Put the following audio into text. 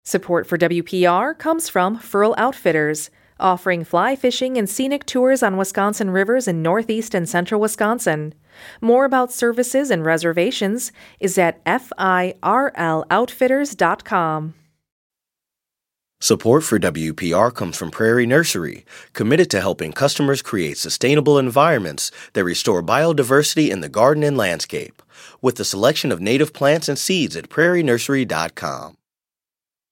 Support for WPR comes from Furl Outfitters, offering fly fishing and scenic tours on Wisconsin rivers in northeast and central Wisconsin. More about services and reservations is at firloutfitters.com. Support for WPR comes from Prairie Nursery, committed to helping customers create sustainable environments that restore biodiversity in the garden and landscape, with a selection of native plants and seeds at prairienursery.com.